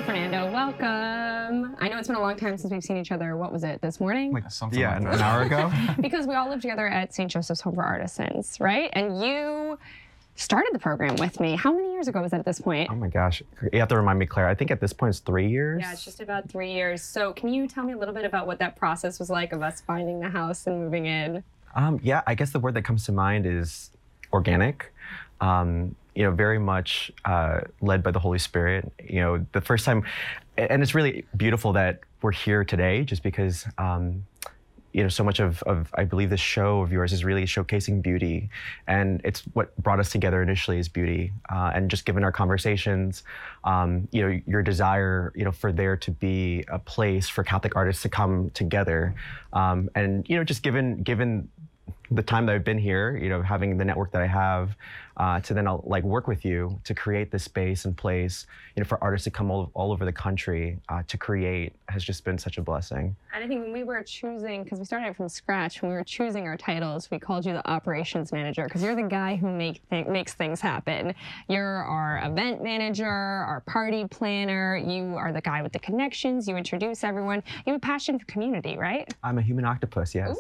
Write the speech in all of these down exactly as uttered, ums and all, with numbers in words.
Fernando, welcome. I know it's been a long time since we've seen each other. What was it, this morning? Like something Yeah, like an, that. an hour ago. Because we all live together at Saint Joseph's Home for Artisans, right? And you started the program with me. How many years ago was that at this point? Oh my gosh, you have to remind me, Claire. I think at this point it's three years. Yeah, it's just about three years. So can you tell me a little bit about what that process was like of us finding the house and moving in? Um, yeah, I guess the word that comes to mind is organic. Um, you know, very much uh, led by the Holy Spirit. You know, the first time, and it's really beautiful that we're here today, just because, um, you know, so much of, of, I believe, this show of yours is really showcasing beauty, and it's what brought us together initially is beauty, uh, and just given our conversations, um, you know, your desire, you know, for there to be a place for Catholic artists to come together, um, and you know, just given given. the time that I've been here, you know, having the network that I have, uh, to then I'll, like work with you to create this space and place, you know, for artists to come all, all over the country uh, to create has just been such a blessing. And I think when we were choosing, because we started out from scratch, when we were choosing our titles, we called you the operations manager, because you're the guy who make th makes things happen. You're our event manager, our party planner. You are the guy with the connections. You introduce everyone. You have a passion for community, right? I'm a human octopus, yes.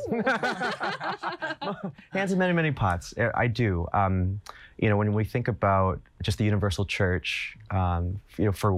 Hands in many, many pots. I do. Um, you know, when we think about just the universal church, um, you know, for